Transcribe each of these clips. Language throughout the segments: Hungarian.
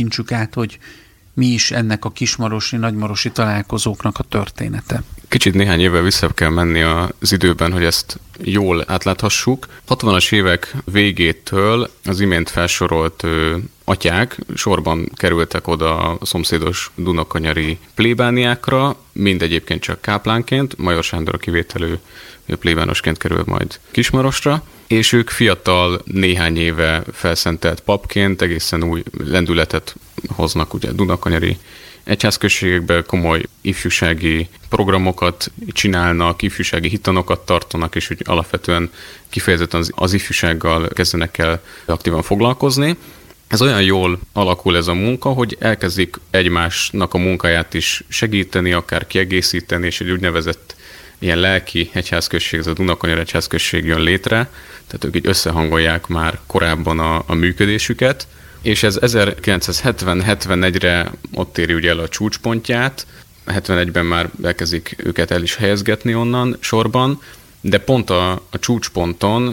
tekintsük át, hogy mi is ennek a kismarosi, nagymarosi találkozóknak a története. Kicsit néhány évvel vissza kell menni az időben, hogy ezt jól átláthassuk. 60-as évek végétől az imént felsorolt atyák sorban kerültek oda a szomszédos dunakanyari plébániákra, mind egyébként csak káplánként, Major Sándor a kivételű plébánosként kerül majd Kismarosra, és ők fiatal, néhány éve felszentelt papként egészen új lendületet hoznak ugye Dunakanyari egyházközségekben, komoly ifjúsági programokat csinálnak, ifjúsági hitanokat tartanak, és úgy alapvetően kifejezetten az ifjúsággal kezdenek el aktívan foglalkozni. Ez olyan jól alakul ez a munka, hogy elkezdik egymásnak a munkáját is segíteni, akár kiegészíteni, és egy úgynevezett ilyen lelki egyházközség, ez a Dunakanyar egyházközség jön létre, tehát ők így összehangolják már korábban a működésüket, és ez 1970-71-re ott éri ugye el a csúcspontját, 71-ben már elkezdik őket el is helyezgetni onnan sorban, de pont a csúcsponton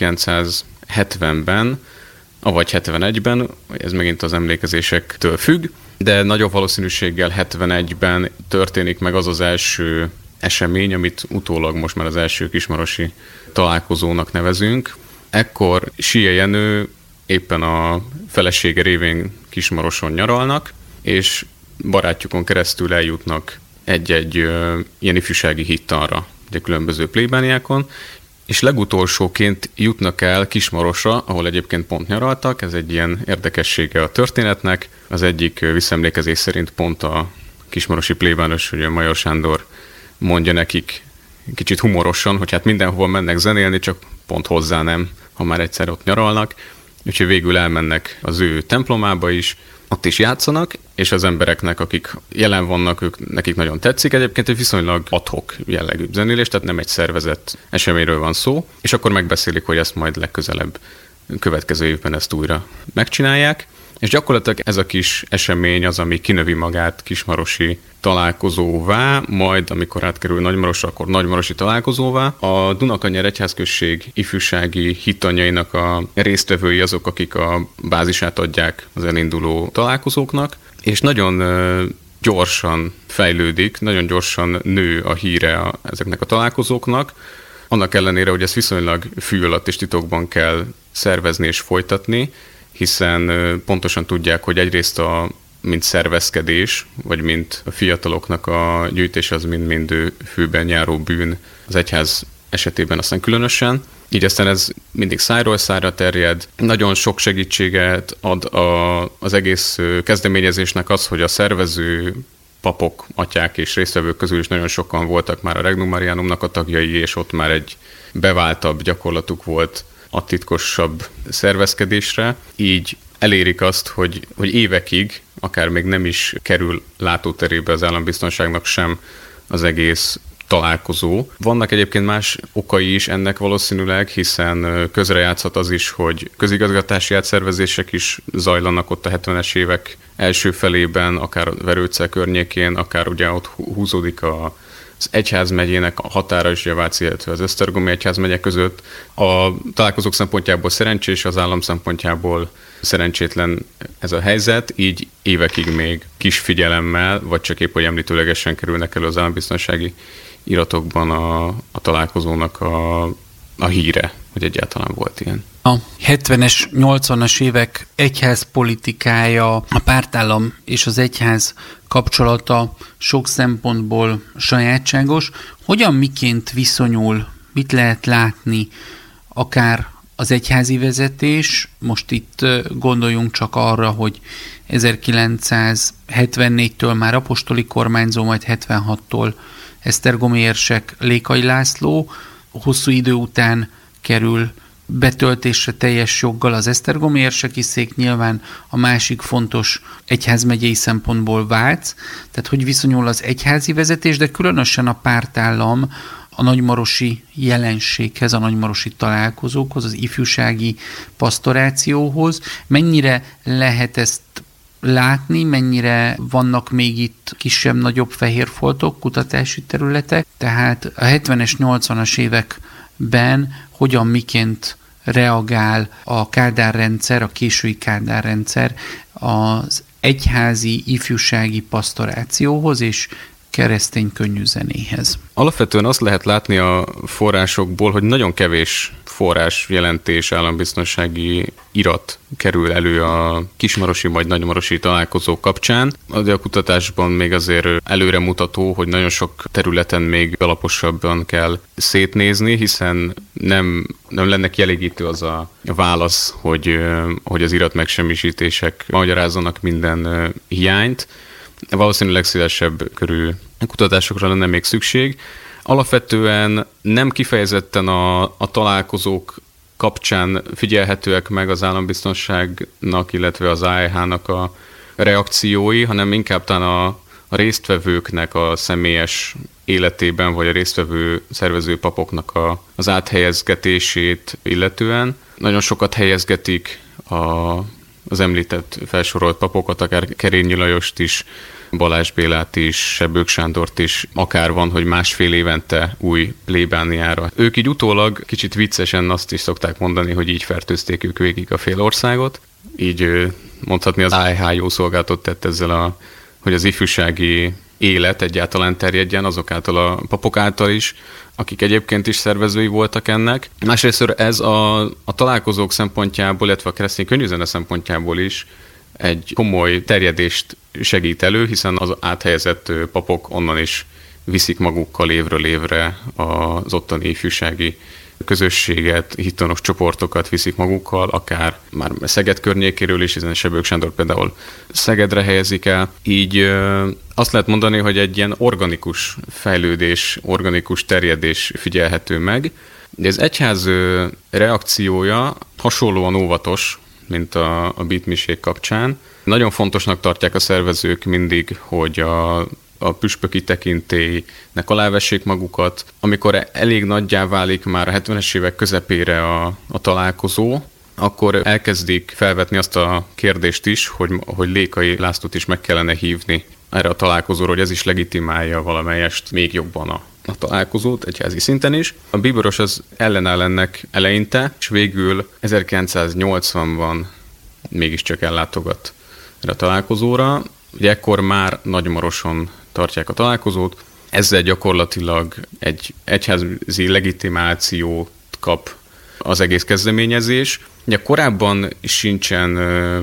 1970-ben, avagy 71-ben, ez megint az emlékezésektől függ, de nagyobb valószínűséggel 71-ben történik meg az az első esemény, amit utólag most már az első kismarosi találkozónak nevezünk. Ekkor Sia Jenő éppen a felesége révén Kismaroson nyaralnak, és barátjukon keresztül eljutnak egy-egy ilyen ifjúsági hittanra, ugye különböző plébániákon, és legutolsóként jutnak el Kismarosra, ahol egyébként pont nyaraltak, ez egy ilyen érdekessége a történetnek. Az egyik visszaemlékezés szerint pont a kismarosi plébános, ugye Major Sándor mondja nekik kicsit humorosan, hogy hát mindenhova mennek zenélni, csak pont hozzá nem, ha már egyszer ott nyaralnak. Úgyhogy végül elmennek az ő templomába is, ott is játszanak, és az embereknek, akik jelen vannak, nekik nagyon tetszik. Egyébként egy viszonylag ad-hoc jellegű zenélés, tehát nem egy szervezett eseményről van szó, és akkor megbeszélik, hogy ezt majd legközelebb, következő évben ezt újra megcsinálják. És gyakorlatilag ez a kis esemény az, ami kinövi magát kismarosi találkozóvá, majd amikor átkerül Nagymarosra, akkor nagymarosi találkozóvá. A Dunakanyar egyházközség ifjúsági hittanjainak a résztvevői azok, akik a bázisát adják az elinduló találkozóknak, és nagyon gyorsan fejlődik, nagyon gyorsan nő a híre ezeknek a találkozóknak, annak ellenére, hogy ezt viszonylag fű alatt és titokban kell szervezni és folytatni, hiszen pontosan tudják, hogy egyrészt mint szervezkedés, vagy mint a fiataloknak a gyűjtés, az mind-mind főben járó bűn az egyház esetében aztán különösen. Így aztán ez mindig szájról szájra terjed. Nagyon sok segítséget ad az egész kezdeményezésnek az, hogy a szervező papok, atyák és résztvevők közül is nagyon sokan voltak már a Regnum Marianumnak a tagjai, és ott már egy beváltabb gyakorlatuk volt a titkosabb szervezkedésre, így elérik azt, hogy évekig, akár még nem is kerül látóterébe az állambiztonságnak sem az egész találkozó. Vannak egyébként más okai is ennek valószínűleg, hiszen közrejátszhat az is, hogy közigazgatási átszervezések is zajlanak ott a 70-es évek első felében, akár a Verőce környékén, akár ugye ott húzódik az egyházmegyének a határa is Váci, illetve az esztergomi egyházmegye között. A találkozók szempontjából szerencsés, az állam szempontjából szerencsétlen ez a helyzet, így évekig még kis figyelemmel, vagy csak épp, hogy említőlegesen kerülnek elő az állambiztonsági iratokban a találkozónak a híre, hogy egyáltalán volt ilyen. A 70-es, 80-as évek egyházpolitikája, a pártállam és az egyház kapcsolata sok szempontból sajátságos. Hogyan, miként viszonyul, mit lehet látni akár az egyházi vezetés, most itt gondoljunk csak arra, hogy 1974-től már apostoli kormányzó, majd 76-tól esztergomi érsek Lékai László, hosszú idő után kerül betöltésre teljes joggal az esztergomi érseki szék, nyilván a másik fontos egyházmegyei szempontból Vác, tehát hogy viszonyul az egyházi vezetés, de különösen a pártállam a nagymarosi jelenséghez, a nagymarosi találkozókhoz, az ifjúsági pasztorációhoz. Mennyire lehet ezt látni, mennyire vannak még itt kisebb-nagyobb fehérfoltok, kutatási területek, tehát a 70-es, 80-as években hogyan, miként reagál a Kádár rendszer, a késői Kádár rendszer az egyházi ifjúsági pasztorációhoz és keresztény könnyűzenéhez. Alapvetően azt lehet látni a forrásokból, hogy nagyon kevés forrás, jelentés, állambiztonsági irat kerül elő a kismarosi vagy nagymarosi találkozók kapcsán. A kutatásban még azért előremutató, hogy nagyon sok területen még alaposabban kell szétnézni, hiszen nem lenne kielégítő az a válasz, hogy az irat megsemmisítések magyarázzanak minden hiányt. Valószínűleg szélesebb körű kutatásokra lenne még szükség. Alapvetően nem kifejezetten a találkozók kapcsán figyelhetőek meg az állambiztonságnak, illetve az AEH-nak a reakciói, hanem inkább talán a résztvevőknek a személyes életében, vagy a résztvevő szervező papoknak az áthelyezgetését illetően. Nagyon sokat helyezgetik az említett felsorolt papokat, akár Kerényi Lajost is, Balázs Bélát is, Sebők Sándort is, akár van, hogy másfél évente új plébániára. Ők így utólag kicsit viccesen azt is szokták mondani, hogy így fertőzték ők végig a fél országot. Így mondhatni az AEH jó szolgálatot tett ezzel, hogy az ifjúsági élet egyáltalán terjedjen azok által a papok által is, akik egyébként is szervezői voltak ennek. Másrészt ez a találkozók szempontjából, illetve a keresztény könnyűzene szempontjából is egy komoly terjedést segít elő, hiszen az áthelyezett papok onnan is viszik magukkal évről évre az ottani ifjúsági közösséget, hitanos csoportokat viszik magukkal, akár már Szeged környékéről is, hiszen Sebők Sándor például Szegedre helyezik el. Így azt lehet mondani, hogy egy ilyen organikus fejlődés, organikus terjedés figyelhető meg. De az egyház reakciója hasonlóan óvatos, mint a beatmisék kapcsán. Nagyon fontosnak tartják a szervezők mindig, hogy a püspöki tekintélynek alávessék magukat. Amikor elég nagyjá válik már a 70-es évek közepére a találkozó, akkor elkezdik felvetni azt a kérdést is, hogy Lékai Lászlót is meg kellene hívni erre a találkozóra, hogy ez is legitimálja valamelyest még jobban a találkozót egyházi szinten is. A bíboros az ellenáll ennek eleinte, és végül 1980-ban mégiscsak ellátogat erre a találkozóra. Ugye ekkor már Nagymaroson tartják a találkozót, ezzel gyakorlatilag egy egyházi legitimációt kap az egész kezdeményezés. Ugye korábban sincsen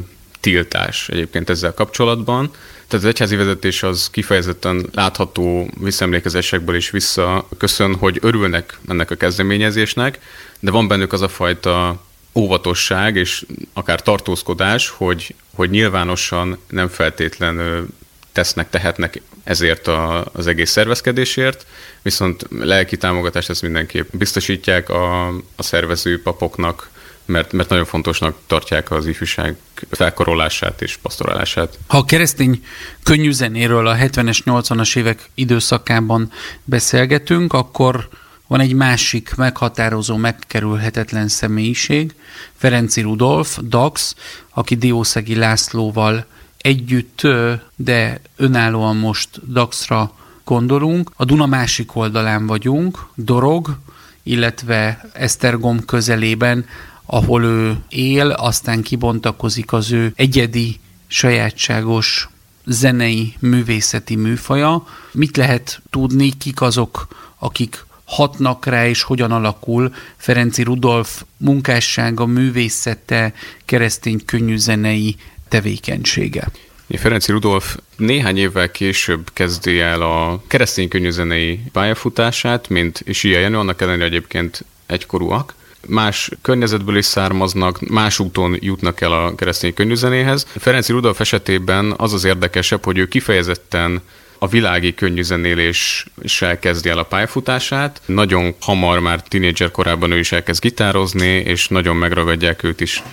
tiltás egyébként ezzel kapcsolatban, tehát az egyházi vezetés az kifejezetten látható visszaemlékezésekből is visszaköszön, hogy örülnek ennek a kezdeményezésnek, de van bennük az a fajta óvatosság és akár tartózkodás, hogy nyilvánosan nem feltétlenül tehetnek ezért az egész szervezkedésért, viszont lelki támogatást ezt mindenképp biztosítják a szervező papoknak, mert nagyon fontosnak tartják az ifjúság felkarolását és pasztorálását. Ha a keresztény könnyűzenéről a 70-es, 80-as évek időszakában beszélgetünk, akkor van egy másik meghatározó, megkerülhetetlen személyiség, Ferenczy Rudolf, Dax, aki Diószegi Lászlóval együtt, de önállóan most Daxra gondolunk. A Duna másik oldalán vagyunk, Dorog, illetve Esztergom közelében, ahol ő él, aztán kibontakozik az ő egyedi, sajátságos zenei, művészeti műfaja. Mit lehet tudni, kik azok, akik hatnak rá, és hogyan alakul Ferenczy Rudolf munkássága, művészete, keresztény könnyűzenei tevékenysége? Ferenczy Rudolf néhány évvel később kezdi el a keresztény könnyűzenei pályafutását, mint Sia Jenő, annak ellenére egyébként egykorúak. Más környezetből is származnak, más úton jutnak el a keresztény könnyűzenéhez. Ferenczy Rudolf esetében az érdekesebb, hogy ő kifejezetten a világi könnyűzenéléssel kezdi el a pályafutását. Nagyon hamar, már tínédzser korában ő is elkezd gitározni, és nagyon megragadják őt is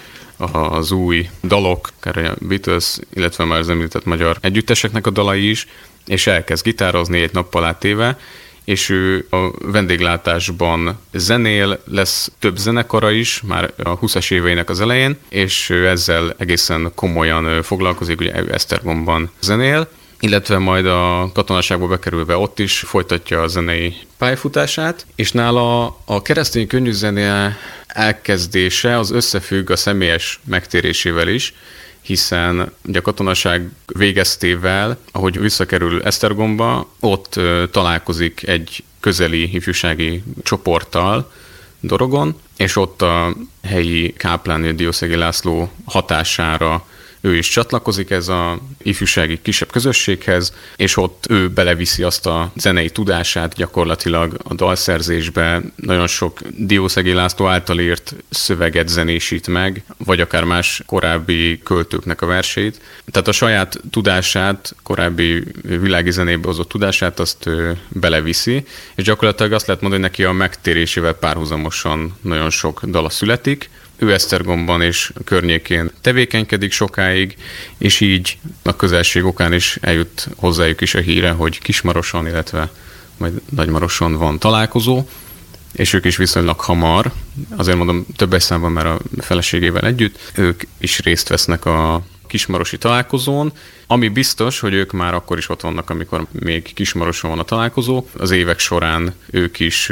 az új dalok, akár a Beatles, illetve már az említett magyar együtteseknek a dalai is, és elkezd gitározni egy nappal átéve, és ő a vendéglátásban zenél, lesz több zenekara is, már a 20-as éveinek az elején, és ő ezzel egészen komolyan foglalkozik, ugye Esztergomban zenél, illetve majd a katonaságba bekerülve ott is folytatja a zenei pályafutását, és nála a keresztény könnyűzene elkezdése az összefügg a személyes megtérésével is, hiszen ugye a katonaság végeztével, ahogy visszakerül Esztergomba, ott találkozik egy közeli ifjúsági csoporttal Dorogon, és ott a helyi káplán, Diószegi László hatására ő is csatlakozik ez a ifjúsági kisebb közösséghez, és ott ő beleviszi azt a zenei tudását gyakorlatilag a dalszerzésbe, nagyon sok Diószegi László által írt szöveget zenésít meg, vagy akár más korábbi költőknek a verseit. Tehát a saját tudását, korábbi világi zenébe hozott tudását azt ő beleviszi, és gyakorlatilag azt lehet mondani, hogy neki a megtérésével párhuzamosan nagyon sok dala születik. Ő Esztergomban és környékén tevékenykedik sokáig, és így a közelség okán is eljut hozzájuk is a híre, hogy Kismaroson, illetve majd Nagymaroson van találkozó, és ők is viszonylag hamar, azért mondom többes számban, mert a feleségével együtt, ők is részt vesznek a kismarosi találkozón, ami biztos, hogy ők már akkor is ott vannak, amikor még Kismaroson van a találkozó. Az évek során ők is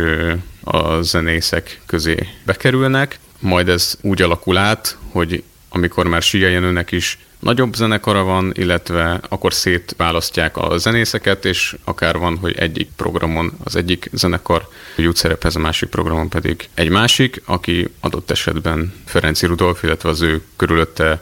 a zenészek közé bekerülnek, majd ez úgy alakul át, hogy amikor már Silla Jenőnek is nagyobb zenekara van, illetve akkor szétválasztják a zenészeket, és akár van, hogy egyik programon az egyik zenekar jut szerephez, a másik programon pedig egy másik, aki adott esetben Ferenczy Rudolf, illetve az ő körülötte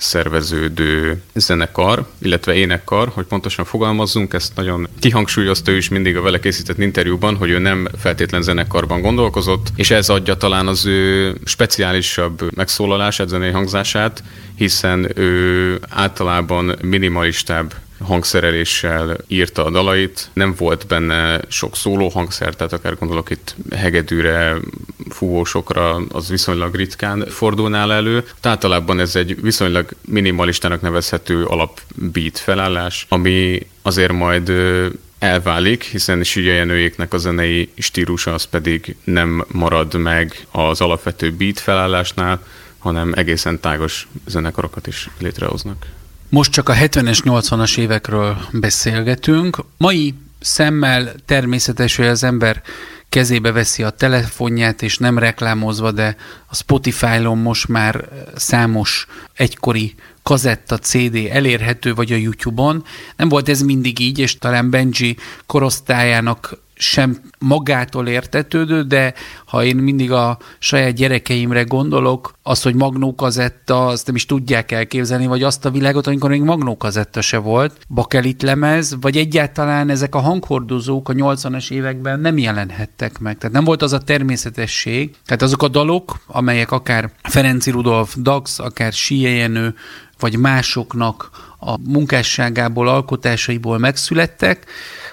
szerveződő zenekar, illetve énekkar, hogy pontosan fogalmazzunk, ezt nagyon kihangsúlyozta ő is mindig a vele készített interjúban, hogy ő nem feltétlen zenekarban gondolkozott, és ez adja talán az ő speciálisabb megszólalását, zenei hangzását, hiszen ő általában minimalistább hangszereléssel írta a dalait, nem volt benne sok szóló hangszer, tehát akár gondolok itt hegedűre, fúvósokra, az viszonylag ritkán fordulnál elő. Általában ez egy viszonylag minimalistának nevezhető alapbeat felállás, ami azért majd elválik, hiszen Silla Jenőjéknek a zenei stílusa az pedig nem marad meg az alapvető beat felállásnál, hanem egészen tágos zenekarokat is létrehoznak. Most csak a 70-es, 80-as évekről beszélgetünk. Mai szemmel természetes, hogy az ember kezébe veszi a telefonját, és nem reklámozva, de a Spotify-on most már számos egykori kazetta, CD elérhető, vagy a YouTube-on. Nem volt ez mindig így, és talán Benji korosztályának sem magától értetődő, de ha én mindig a saját gyerekeimre gondolok, az, hogy magnókazetta, azt nem is tudják elképzelni, vagy azt a világot, amikor még magnókazetta se volt, bakelit lemez, vagy egyáltalán ezek a hanghordozók a 80-as években nem jelenhettek meg. Tehát nem volt az a természetesség. Tehát azok a dalok, amelyek akár Ferenczy Rudolf, Dax, akár Silla Jenő, vagy másoknak a munkásságából, alkotásaiból megszülettek,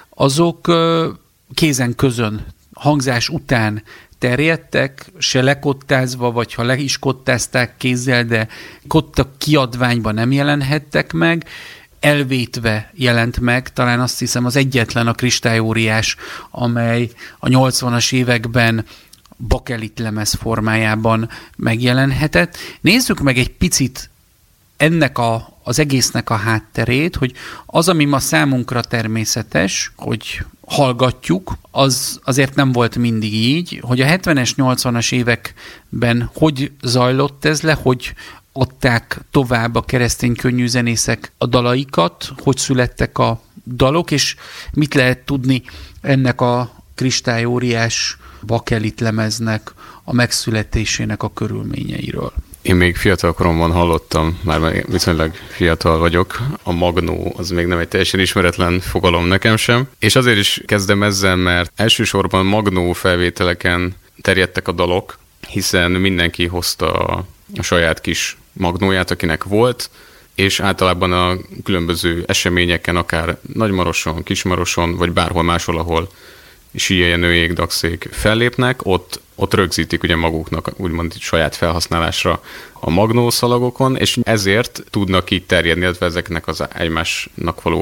azok kézen közön, hangzás után terjedtek, se lekottázva, vagy ha le is kottázták kézzel, de kotta kiadványban nem jelenhettek meg, elvétve jelent meg, talán azt hiszem az egyetlen a Kristályóriás, amely a 80-as években bakelit lemez formájában megjelenhetett. Nézzük meg egy picit ennek az egésznek a hátterét, hogy az, ami ma számunkra természetes, hogy hallgatjuk, az azért nem volt mindig így, hogy a 70-es, 80-as években hogy zajlott ez le, hogy adták tovább a keresztény könnyűzenészek a dalaikat, hogy születtek a dalok, és mit lehet tudni ennek a Kristályóriás bakelit lemeznek a megszületésének a körülményeiről. Én még fiatal koromban hallottam, már viszonylag fiatal vagyok, a magnó az még nem egy teljesen ismeretlen fogalom nekem sem, és azért is kezdem ezzel, mert elsősorban magnó felvételeken terjedtek a dalok, hiszen mindenki hozta a saját kis magnóját, akinek volt, és általában a különböző eseményeken, akár Nagymaroson, Kismaroson, vagy bárhol máshol, ahol Silla Jenőjék, Daxék fellépnek, ott rögzítik ugye maguknak úgymond saját felhasználásra a magnószalagokon, és ezért tudnak így terjedni, illetve ezeknek az egymásnak való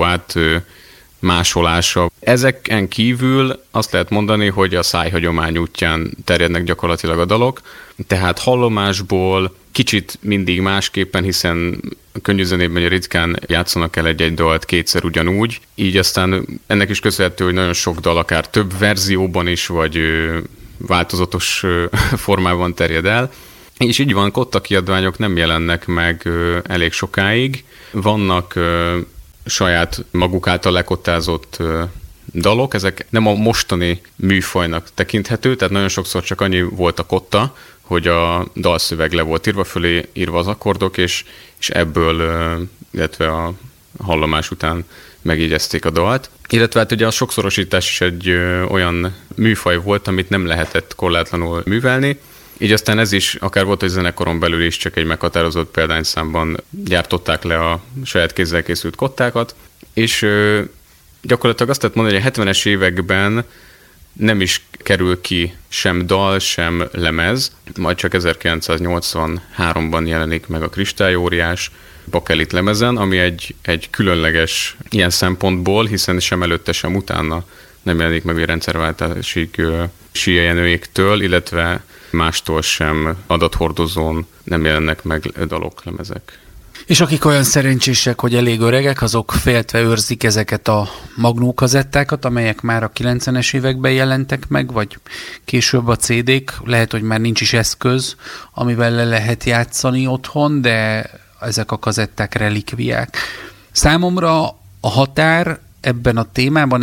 másolása. Ezeken kívül azt lehet mondani, hogy a szájhagyomány útján terjednek gyakorlatilag a dalok, tehát hallomásból kicsit mindig másképpen, hiszen a könnyűzenében ritkán játszanak el egy-egy dalt kétszer ugyanúgy, így aztán ennek is köszönhető, hogy nagyon sok dal akár több verzióban is, vagy változatos formában terjed el, És így van, kotta kiadványok nem jelennek meg elég sokáig. Vannak saját maguk által lekottázott dalok, ezek nem a mostani műfajnak tekinthető, tehát nagyon sokszor csak annyi volt a kotta, hogy a dalszöveg le volt írva, fölé írva az akkordok, és ebből, illetve a hallomás után megjegyezték a dalt. Illetve hát ugye a sokszorosítás is egy olyan műfaj volt, amit nem lehetett korlátlanul művelni, így aztán ez is, akár volt, hogy zenekoron belül is csak egy meghatározott példányszámban gyártották le a saját kézzel készült kottákat, és gyakorlatilag azt lehet mondani, hogy a 70-es években nem is kerül ki sem dal, sem lemez, majd csak 1983-ban jelenik meg a Kristályóriás Bakelit lemezen, ami egy különleges ilyen szempontból, hiszen sem előtte, sem utána nem jelenik meg a rendszerváltásig Silla Jenőéktől, illetve mástól sem adathordozón nem jelennek meg dalok, lemezek. És akik olyan szerencsések, hogy elég öregek, azok féltve őrzik ezeket a magnókazettákat, amelyek már a 90-es években jelentek meg, vagy később a CD-k. Lehet, hogy már nincs is eszköz, amivel le lehet játszani otthon, de ezek a kazetták relikviák. Számomra a határ ebben a témában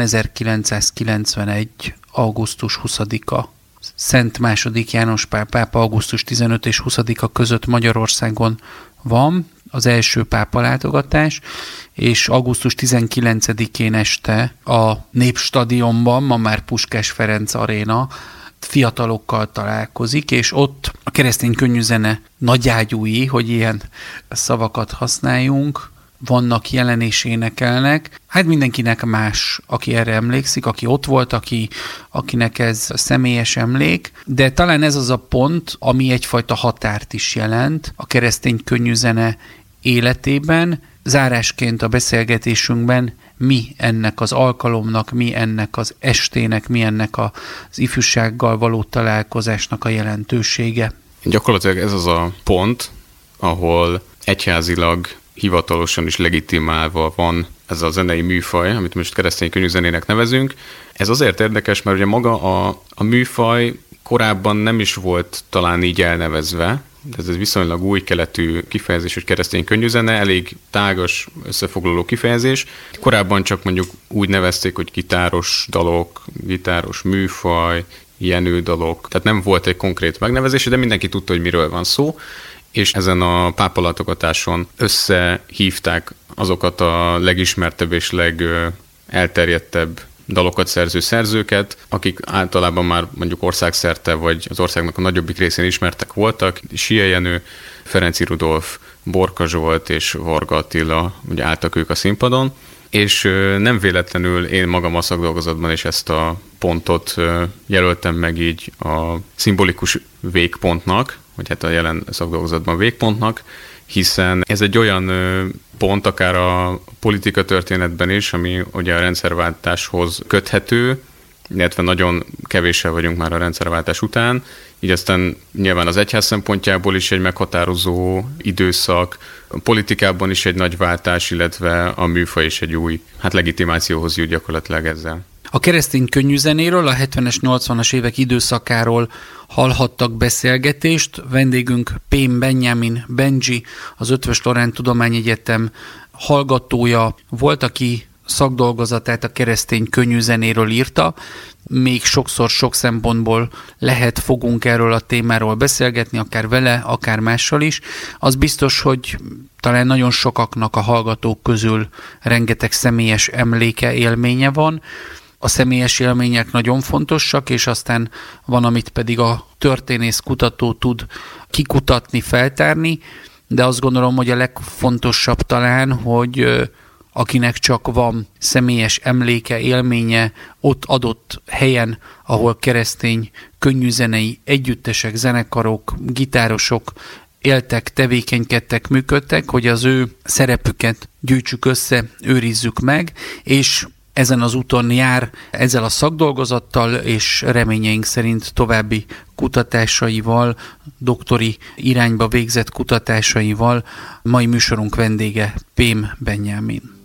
1991. augusztus 20-a. Szent II. János Pál pápa augusztus 15 és 20-a között Magyarországon van az első pápa látogatás, és augusztus 19-én este a Népstadionban, ma már Puskás Ferenc Aréna, fiatalokkal találkozik, és ott a keresztény könnyűzene nagyágyúi, hogy ilyen szavakat használjunk, vannak jelen és énekelnek. Hát mindenkinek más, aki erre emlékszik, aki ott volt, akinek ez személyes emlék, de talán ez az a pont, ami egyfajta határt is jelent a keresztény könnyűzene életében. Zárásként a beszélgetésünkben mi ennek az alkalomnak, mi ennek az estének, mi ennek az ifjúsággal való találkozásnak a jelentősége. Gyakorlatilag ez az a pont, ahol egyházilag hivatalosan is legitimálva van ez a zenei műfaj, amit most keresztény könnyűzenének nevezünk. Ez azért érdekes, mert ugye maga a műfaj korábban nem is volt talán így elnevezve, ez viszonylag új keletű kifejezés, hogy keresztény könnyűzene, elég tágas, összefoglaló kifejezés. Korábban csak mondjuk úgy nevezték, hogy gitáros dalok, gitáros műfaj, jenődalok, tehát nem volt egy konkrét megnevezés, de mindenki tudta, hogy miről van szó, és ezen a pápalátogatáson összehívták azokat a legismertebb és legelterjedtebb dalokat szerző szerzőket, akik általában már mondjuk országszerte, vagy az országnak a nagyobbik részén ismertek voltak. Silla Jenő, Ferenczy Rudolf, Borka Zsolt és Varga Attila, ugye álltak ők a színpadon, és nem véletlenül én magam a szakdolgozatban is ezt a pontot jelöltem meg így a szimbolikus végpontnak, vagy hát a jelen szakdolgozatban végpontnak, hiszen ez egy olyan pont, akár a politika történetben is, ami ugye a rendszerváltáshoz köthető, illetve nagyon kevéssel vagyunk már a rendszerváltás után, így aztán nyilván az egyház szempontjából is egy meghatározó időszak, a politikában is egy nagy váltás, illetve a műfaj is egy új legitimációhoz jut gyakorlatilag ezzel. A keresztény könnyűzenéről, a 70-es, 80-as évek időszakáról hallhattak beszélgetést. Vendégünk Pém Benjamin Benji, az Eötvös Loránd Tudományegyetem hallgatója volt, aki szakdolgozatát a keresztény könnyűzenéről írta. Még sokszor sok szempontból fogunk erről a témáról beszélgetni, akár vele, akár mással is. Az biztos, hogy talán nagyon sokaknak a hallgatók közül rengeteg személyes emléke, élménye van. A személyes élmények nagyon fontosak, és aztán van, amit pedig a történész kutató tud kikutatni, feltárni, de azt gondolom, hogy a legfontosabb talán, hogy akinek csak van személyes emléke, élménye ott adott helyen, ahol keresztény könnyűzenei együttesek, zenekarok, gitárosok éltek, tevékenykedtek, működtek, hogy az ő szerepüket gyűjtsük össze, őrizzük meg, és ezen az úton jár ezzel a szakdolgozattal, és reményeink szerint további kutatásaival, doktori irányba végzett kutatásaival mai műsorunk vendége Pém Benjamin.